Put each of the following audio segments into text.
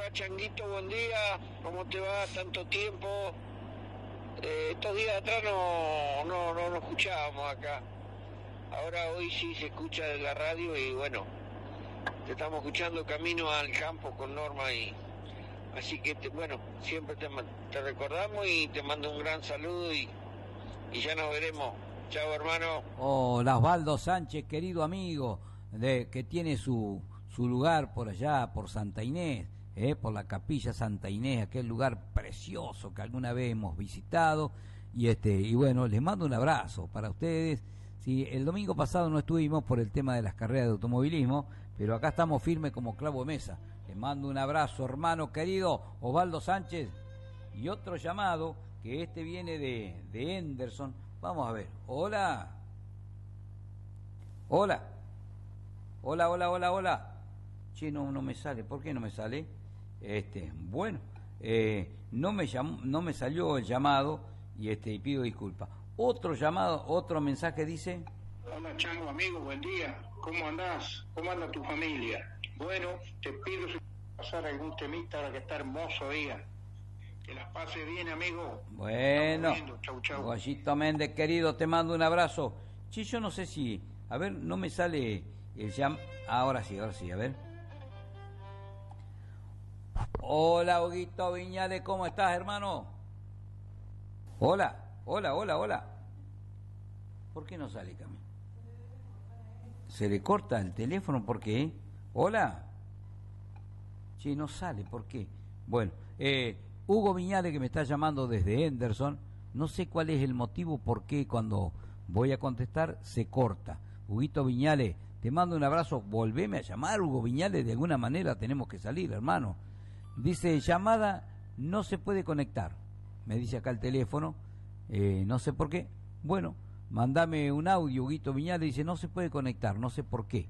Hola Changuito, buen día, ¿cómo te va? Tanto tiempo. Estos días atrás no escuchábamos acá. Ahora hoy sí se escucha de la radio y bueno, te estamos escuchando camino al campo con Norma y así que bueno, siempre te recordamos y te mando un gran saludo y ya nos veremos. Chao, hermano. Hola, Osvaldo Sánchez, querido amigo, que tiene su lugar por allá, por Santa Inés, por la Capilla Santa Inés, aquel lugar precioso que alguna vez hemos visitado, y bueno, les mando un abrazo para ustedes. Sí, el domingo pasado no estuvimos por el tema de las carreras de automovilismo, pero acá estamos firmes como clavo de mesa. Les mando un abrazo, hermano querido Osvaldo Sánchez, y otro llamado, que viene de Henderson. Vamos a ver, hola. Hola. Che, no me sale. ¿Por qué no me sale? Bueno, no me salió el llamado y pido disculpas. Otro llamado, otro mensaje dice: Hola Chango, amigo, buen día. ¿Cómo andás? ¿Cómo anda tu familia? Bueno, te pido si pasar algún temita ahora que está hermoso día. Que las pase bien, amigo. Bueno, chau. Goyito Méndez, querido, te mando un abrazo. Sí, yo no sé si... A ver, no me sale el Ahora sí, a ver. Hola, Huguito Viñales, ¿cómo estás, hermano? Hola. ¿Por qué no sale, Cami? ¿Se le corta el teléfono? ¿Por qué? ¿Hola? Sí, no sale, ¿por qué? Bueno, Hugo Viñales, que me está llamando desde Henderson, no sé cuál es el motivo por qué cuando voy a contestar se corta. Huguito Viñales, te mando un abrazo, volveme a llamar, Hugo Viñales, de alguna manera tenemos que salir, hermano. Dice, llamada no se puede conectar, me dice acá el teléfono, no sé por qué. Bueno, mandame un audio, Huguito Viñales, dice, no se puede conectar, no sé por qué.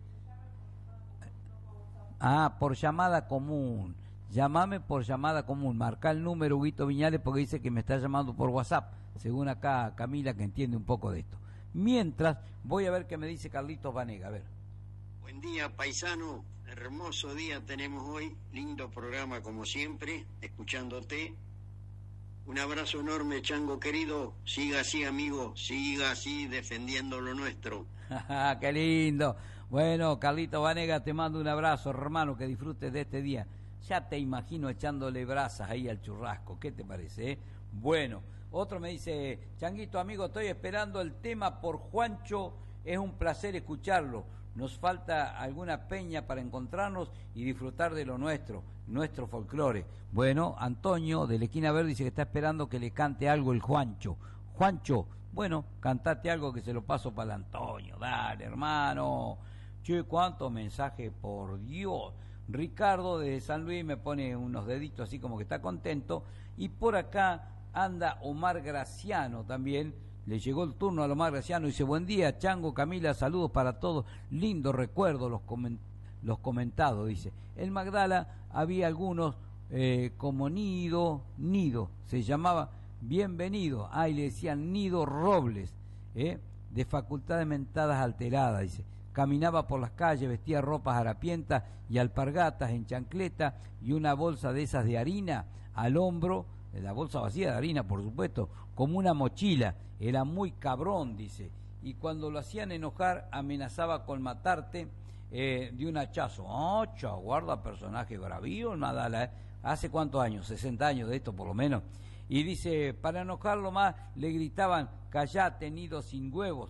Por llamada común. Llámame por llamada común, marca el número, Huguito Viñales, porque dice que me está llamando por WhatsApp, según acá Camila, que entiende un poco de esto. Mientras, voy a ver qué me dice Carlitos Vanega, a ver. Buen día, paisano, hermoso día tenemos hoy, lindo programa como siempre, escuchándote. Un abrazo enorme, Chango querido, siga así, amigo, siga así defendiendo lo nuestro. ¡Qué lindo! Bueno, Carlitos Vanega, te mando un abrazo, hermano, que disfrutes de este día. Ya te imagino echándole brasas ahí al churrasco, ¿qué te parece? Bueno, otro me dice, Changuito amigo, estoy esperando el tema por Juancho, es un placer escucharlo, nos falta alguna peña para encontrarnos y disfrutar de lo nuestro folclore. Bueno, Antonio de la Esquina Verde dice que está esperando que le cante algo el Juancho. Juancho, bueno, cantate algo que se lo paso para el Antonio, dale hermano. Che, cuántos mensajes, por Dios. Ricardo de San Luis me pone unos deditos así como que está contento, y por acá anda Omar Graciano también, le llegó el turno a Omar Graciano, dice, buen día Chango, Camila, saludos para todos, lindo recuerdo los comentados, dice. En Magdala había algunos como Nido, se llamaba Bienvenido, y le decían Nido Robles, de facultades mentadas alteradas, dice. Caminaba por las calles, vestía ropas harapientas y alpargatas en chancleta y una bolsa de esas de harina al hombro, la bolsa vacía de harina, por supuesto, como una mochila. Era muy cabrón, dice. Y cuando lo hacían enojar, amenazaba con matarte de un hachazo. Guarda, personaje bravío, Nadala, ¿Hace cuántos años? 60 años de esto, por lo menos. Y dice, para enojarlo más, le gritaban, callate, nido sin huevos.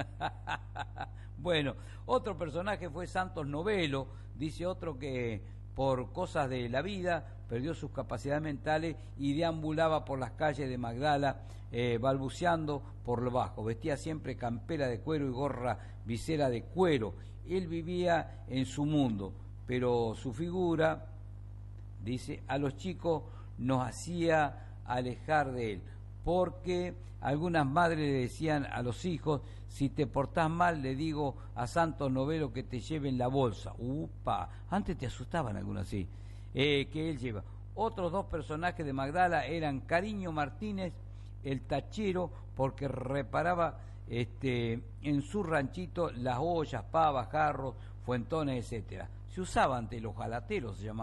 Bueno, otro personaje fue Santos Novelo, dice otro que por cosas de la vida perdió sus capacidades mentales y deambulaba por las calles de Magdala balbuceando por lo bajo, vestía siempre campera de cuero y gorra visera de cuero. Él vivía en su mundo, pero su figura, dice, a los chicos nos hacía alejar de él, porque algunas madres le decían a los hijos, si te portás mal, le digo a Santos Novelo que te lleven la bolsa. Antes te asustaban algunos así, que él lleva. Otros dos personajes de Magdala eran Cariño Martínez, el tachero, porque reparaba en su ranchito las ollas, pavas, jarros, fuentones, etcétera. Se usaba ante los jalateros, se llamaba.